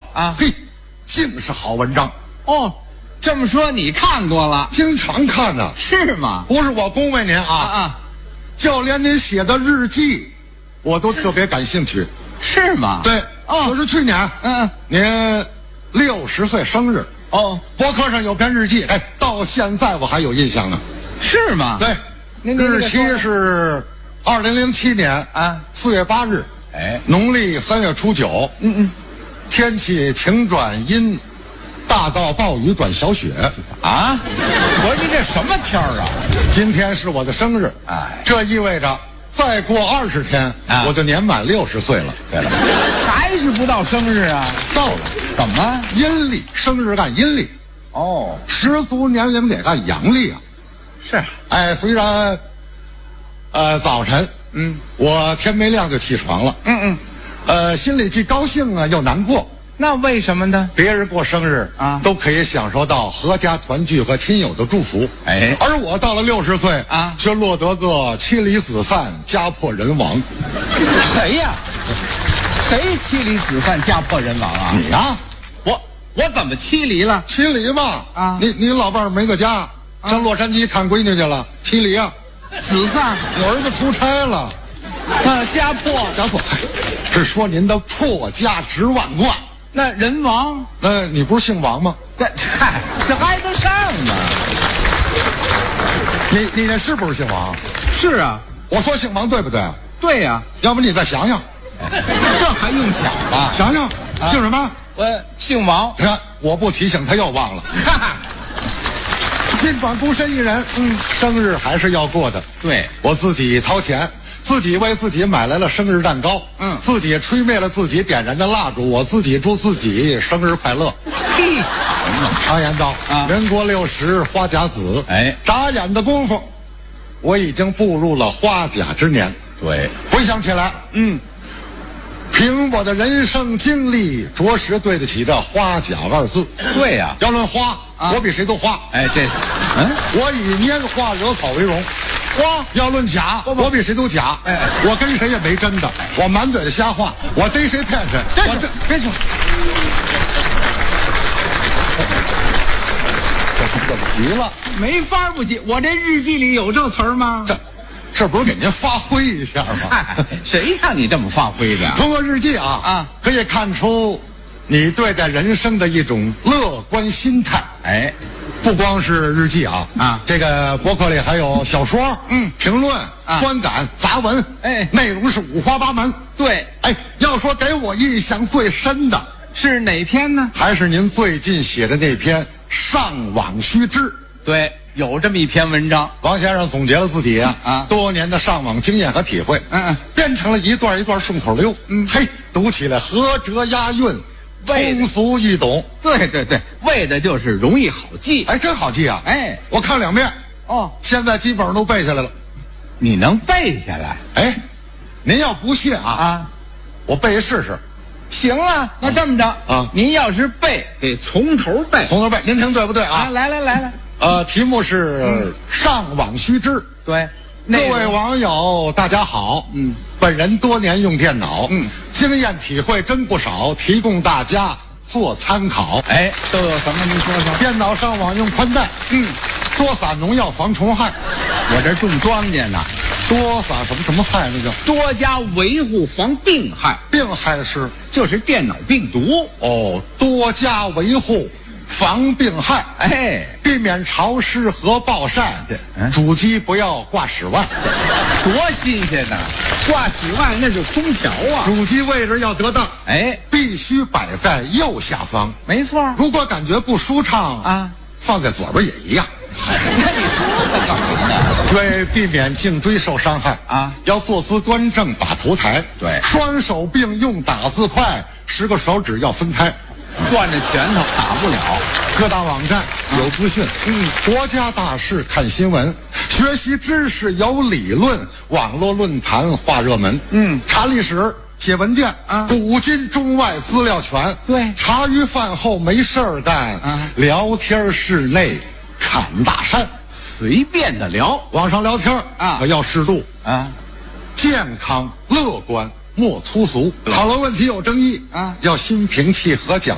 啊， 嘿，竟是好文章。 哦，这么说你看过了？ 经常看呢。 是吗？ 不是我恭维您啊，就连您写的日记，我都特别感兴趣。 是吗？ 对，就是去年，您60岁生日。博客上有篇日记，哎，到现在我还有印象呢。 是吗？ 对，日期是2007年4月8日，农历3月初9。天气晴转阴，大到暴雨转小雪。 我说您这什么天儿啊？ 今天是我的生日，这意味着再过20天，我就年满60岁了。 对了，还是不到生日啊？ 到了。 怎么？ 阴历，生日干阴历。十足年龄得干阳历啊。 是。 虽然早晨我天没亮就起床了，心里既高兴又难过。 那为什么呢？ 别人过生日都可以享受到阖家团聚和亲友的祝福，而我到了60岁却落得个妻离子散、家破人亡。 谁呀？谁妻离子散、家破人亡啊？ 你呀。 我怎么妻离了？ 妻离吧。你老伴儿没个家，上洛杉矶看闺女去了，妻离啊。 子散， 有儿子出差了。 家破， 是说您的破家值万贯。 那人亡？ 你不是姓王吗？ 这挨得上吗？ 你那是不是姓王？ 是啊。 我说姓王对不对？ 对呀。 要不你再想想。 这还用想吧？ 想想，姓什么？ 我姓王。 你看，我不提醒他又忘了。尽管孤身一人，生日还是要过的。 对， 我自己掏钱，自己为自己买来了生日蛋糕，自己吹灭了自己点燃的蜡烛，我自己祝自己生日快乐。常言道，人过60花甲子。眨眼的功夫，我已经步入了花甲之年。 对， 回想起来，凭我的人生经历，着实对得起这花甲2字。 对呀。 要论花，我比谁都花。我以拈花惹草为荣。要论假，我比谁都假。我跟谁也没真的，我满嘴的瞎话，我逮谁骗谁。 这就怎么急了？ 没法不急。我这日记里有这词儿吗？ 这不是给您发挥一下吗？ 谁让你这么发挥的？ 通过日记可以看出你对待人生的一种乐观心态。不光是日记这个博客里还有小说、评论、观感、杂文，内容是五花八门。 对， 要说给我印象最深的是哪篇呢？ 还是您最近写的那篇《上网须知》。 对，有这么一篇文章。 王先生总结了自己多年的上网经验和体会，编成了一段一段顺口溜。读起来合辙押韵，通俗易懂。 对，为的就是容易好记。 真好记啊！我看2遍。现在基本上都背下来了。 你能背下来？ 您要不信我背试试。 行了，那这么着您要是背，得从头背。 从头背，您听对不对啊？ 来。 题目是上网须知。 对， 各位网友大家好。本人多年用电脑，经验体会真不少，提供大家做参考。 都有什么？您说说。 电脑上网用宽带，多撒农药防虫害。 我这种庄稼呢。 多撒什么害？那叫多加维护防病害。 病害就是电脑病毒。 多加维护防病害。避免潮湿和暴晒。主机不要挂室外。 多新鲜呐！挂室外那是空调啊。 主机位置要得当。必须摆在右下方。 没错。 如果感觉不舒畅放在左边也一样。 那你说它干嘛呢？ 为避免颈椎受伤害要坐姿端正，把头抬。 对， 双手并用，打字快，10个手指要分开。 攥着拳头打不了。 各大网站有资讯，国家大事看新闻，学习知识有理论，网络论坛话热门。查历史写文件古今中外资料全。 对， 茶余饭后没事儿干聊天室内侃大山。 随便的聊。 网上聊天可要适度健康乐观莫粗俗。讨论问题有争议要心平气和讲